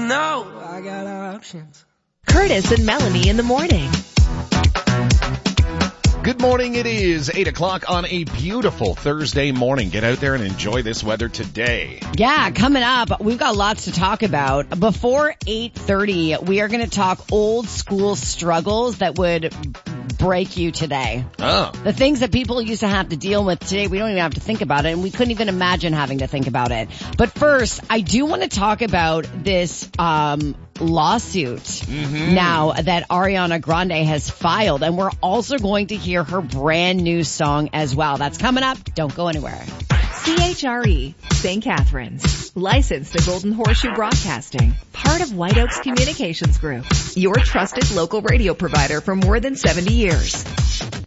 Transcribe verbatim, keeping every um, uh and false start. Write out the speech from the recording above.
know I got options. Curtis and Melanie in the morning. Good morning. It is eight o'clock on a beautiful Thursday morning. Get out there and enjoy this weather today. Yeah, coming up, we've got lots to talk about. Before eight thirty, we are going to talk old school struggles that would break you today. Oh. The things that people used to have to deal with today, we don't even have to think about it, and we couldn't even imagine having to think about it. But first, I do want to talk about this um lawsuit Mm-hmm. now that Ariana Grande has filed, and we're also going to hear her brand new song as well. That's coming up. Don't go anywhere. C H R E, Saint Catharines. Licensed to Golden Horseshoe Broadcasting. Part of White Oaks Communications Group. Your trusted local radio provider for more than seventy years.